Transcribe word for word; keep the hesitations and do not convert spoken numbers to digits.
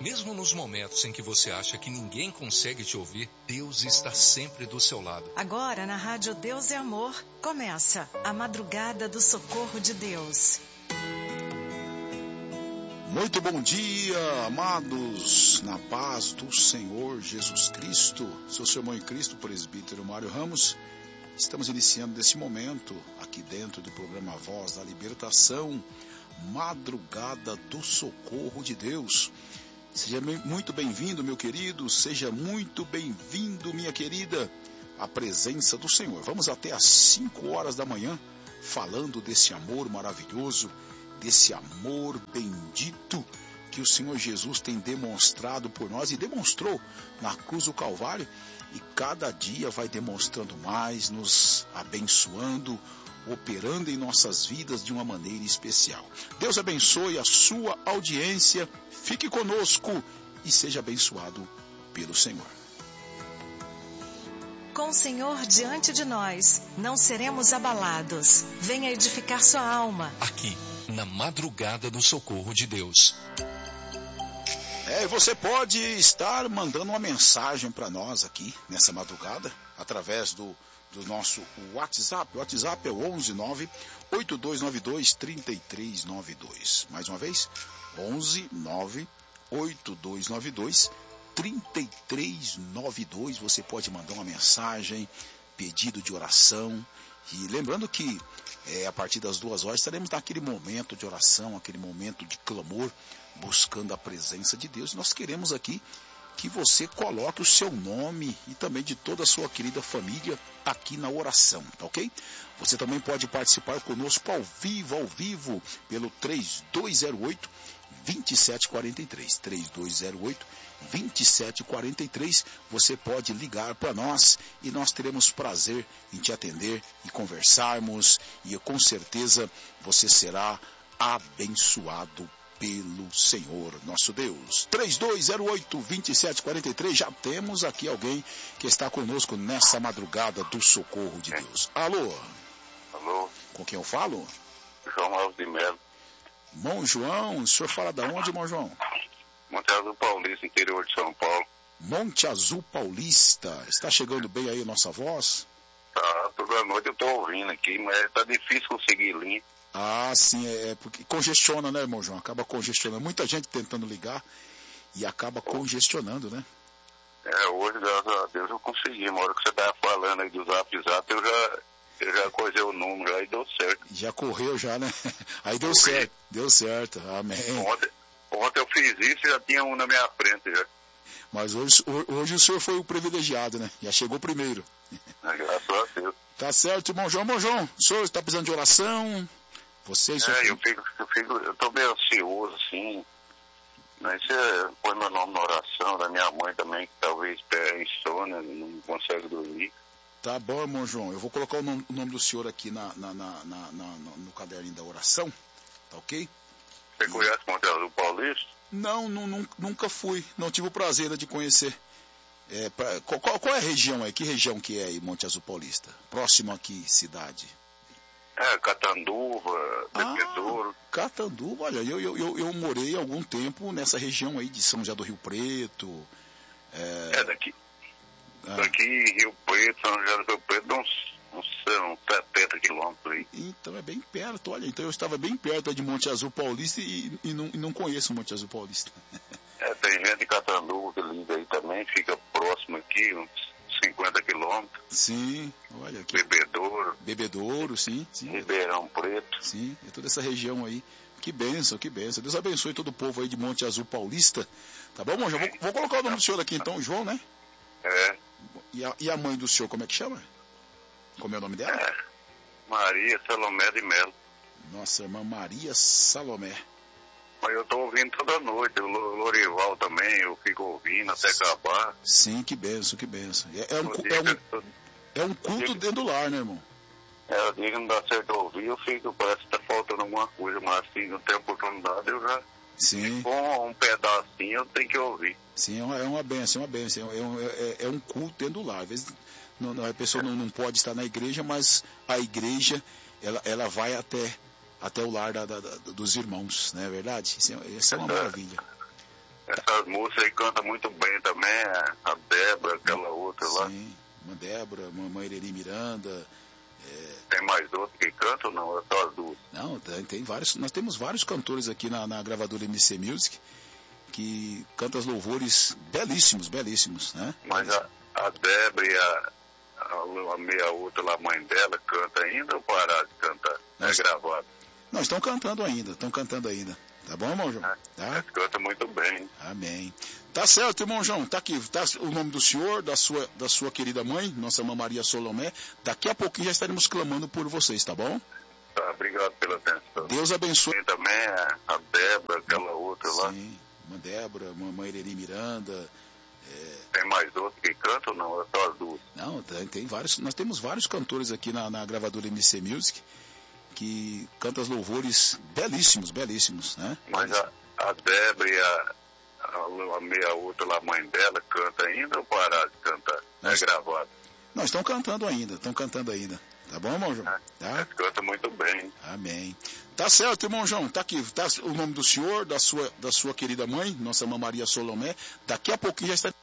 Mesmo nos momentos em que você acha que ninguém consegue te ouvir, Deus está sempre do seu lado. Agora, na Rádio Deus é Amor, começa a Madrugada do Socorro de Deus. Muito bom dia, amados, na paz do Senhor Jesus Cristo. Sou seu irmão em Cristo, presbítero Mário Ramos. Estamos iniciando nesse momento, aqui dentro do programa Voz da Libertação, Madrugada do Socorro de Deus. Seja muito bem-vindo, meu querido, seja muito bem-vindo, minha querida, à presença do Senhor. Vamos até às cinco horas da manhã, falando desse amor maravilhoso, desse amor bendito que o Senhor Jesus tem demonstrado por nós e demonstrou na cruz do Calvário, e cada dia vai demonstrando mais, nos abençoando, operando em nossas vidas de uma maneira especial. Deus abençoe a sua audiência, fique conosco e seja abençoado pelo Senhor. Com o Senhor diante de nós, não seremos abalados. Venha edificar sua alma. Aqui, na Madrugada do Socorro de Deus. É, você pode estar mandando uma mensagem para nós aqui, nessa madrugada, através do, do nosso WhatsApp. O WhatsApp é o onze nove oito dois nove dois três três nove dois. Mais uma vez, onze nove oito dois nove dois três três nove dois. Você pode mandar uma mensagem, pedido de oração. E lembrando que é, a partir das duas horas estaremos naquele momento de oração, aquele momento de clamor, buscando a presença de Deus. Nós queremos aqui que você coloque o seu nome e também de toda a sua querida família aqui na oração, tá ok? Você também pode participar conosco ao vivo, ao vivo, pelo três dois zero oito, dois sete quatro três, três dois zero oito, dois sete quatro três. Você pode ligar para nós e nós teremos prazer em te atender e conversarmos, e com certeza você será abençoado pelo Senhor nosso Deus. três dois zero oito, dois sete quatro três. Já temos aqui alguém que está conosco nessa madrugada do socorro de Deus. Alô? Alô? Com quem eu falo? João Alves de Melo. Irmão João, o senhor fala da onde, irmão João? Monte Azul Paulista, interior de São Paulo. Monte Azul Paulista. Está chegando bem aí a nossa voz? Tá, toda noite eu tô ouvindo aqui, mas tá difícil conseguir linha. Ah, sim, é porque congestiona, né, irmão João? Acaba congestionando. Muita gente tentando ligar e acaba congestionando, né? É, hoje, graças a Deus, eu consegui. Uma hora que você estava falando aí do Zap Zap, eu já, eu já coisei o número, aí deu certo. Já correu já, né? Aí deu Corri. certo, deu certo, amém. Ontem, ontem eu fiz isso e já tinha um na minha frente já. Mas hoje, hoje o senhor foi o privilegiado, né? Já chegou primeiro. É, graças a Deus. Tá certo, irmão João. Irmão João, o senhor está precisando de oração? Você e seu É, filho? eu fico, eu fico, eu tô meio ansioso, assim. Mas você põe meu nome na oração, da minha mãe também, que talvez tenha insônia, não consegue dormir. Tá bom, irmão João. Eu vou colocar o nome, o nome do senhor aqui na, na, na, na, na, no caderninho da oração, tá ok? Você conhece Monte Azul Paulista? Não, não, não, nunca fui. Não tive o prazer de conhecer. É, pra, qual, qual é a região aí? Que região que é aí, Monte Azul Paulista? Próximo aqui, cidade? É, Catanduva, Bebedouro. Ah, Catanduva, olha, eu, eu, eu, eu morei algum tempo nessa região aí de São José do Rio Preto. É, é daqui. Ah. Daqui, Rio Preto, São José do Rio Preto, dá uns, uns, uns setenta quilômetros aí. Então é bem perto, olha, então eu estava bem perto de Monte Azul Paulista e, e, não, e não conheço Monte Azul Paulista. É, tem gente de Catanduva que liga aí também, fica próximo aqui, uns cinquenta quilômetros. Sim, olha aqui. Bebedouro. Bebedouro, sim, sim. Ribeirão Preto. Sim, é toda essa região aí. Que bênção, que bênção. Deus abençoe todo o povo aí de Monte Azul Paulista. Tá bom, João? Vou, vou colocar o nome do senhor aqui então, João, né? É. E a, e a mãe do senhor, como é que chama? Como é o nome dela? É. Maria Salomé de Melo. Nossa irmã Maria Salomé. Mas eu tô ouvindo toda noite, o Lorival também, eu fico ouvindo até acabar. Sim, que benção, que benção. É, é, um, é, um, é um culto dentro do lar, né, irmão? É, eu digo que não dá certo ouvir, eu fico, parece que tá faltando alguma coisa, mas assim, não tem oportunidade, eu já... Sim. Com um pedacinho eu tenho que ouvir. Sim, é uma, é uma benção, é uma benção. É um, é, é um culto dentro do lar. Às vezes não, não, a pessoa não, não pode estar na igreja, mas a igreja, ela, ela vai até... até o lar da, da, da, dos irmãos, não é verdade? Isso é, isso é uma maravilha. É, Essas moças aí cantam muito bem também, a Débora, aquela outra lá. Sim, uma Débora, uma Mãe Ireli Miranda. É... Tem mais outro que canta ou não? É só as duas? Não, tem, tem vários. Nós temos vários cantores aqui na, na gravadora M C Music que cantam os louvores belíssimos, belíssimos, né? Mas a, a Débora e a, a, a meia outra lá, a mãe dela, canta ainda ou parar de cantar? Nós... É gravado? Não, estão cantando ainda, estão cantando ainda. Tá bom, irmão João? É, Tá? canta muito bem. Amém. Tá certo, irmão João. Tá aqui, tá o nome do senhor, da sua, da sua querida mãe, nossa irmã Maria Solomé. Daqui a pouquinho já estaremos clamando por vocês, tá bom? Tá, obrigado pela atenção. Deus abençoe. Tem também a, a Débora, aquela outra lá. Sim, uma Débora, uma Mãe Ireli Miranda. É... Tem mais outro que canta ou não? É só as duas? Não, tem, tem vários. Nós temos vários cantores aqui na, na gravadora M C Music que cantam os louvores belíssimos, belíssimos, né? Mas a, a Débora e a, a, a meia outra lá, a mãe dela, canta ainda ou parar de cantar? Nós... É gravado? Não, estão cantando ainda, estão cantando ainda. Tá bom, irmão João? É, Tá? canta muito bem. Amém. Tá certo, irmão João. Tá aqui, tá o nome do senhor, da sua, da sua querida mãe, nossa irmã Maria Solomé. Daqui a pouquinho já está...